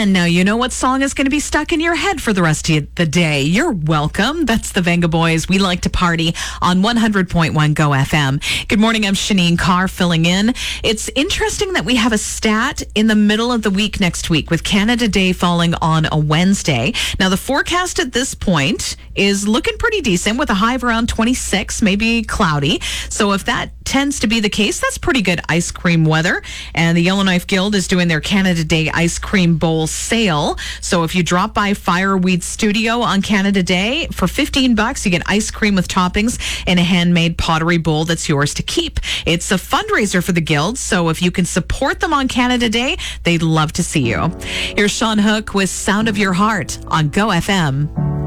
And now you know what song is going to be stuck in your head for the rest of the day. You're welcome. That's the Venga Boys. We like to party on 100.1 Go FM. Good morning. I'm Shanine Carr filling in. It's interesting that we have a stat in the middle of the week next week with Canada Day falling on a Wednesday. Now, the forecast at this point is looking pretty decent with a high of around 26, maybe cloudy. So if that tends to be the case, that's pretty good ice cream weather. And the Yellowknife Guild is doing their Canada Day Ice Cream Bowl sale. So if you drop by Fireweed Studio on Canada Day, for $15, you get ice cream with toppings in a handmade pottery bowl that's yours to keep. It's a fundraiser for the Guild, so if you can support them on Canada Day, they'd love to see you. Here's Sean Hook with Sound of Your Heart on Go FM.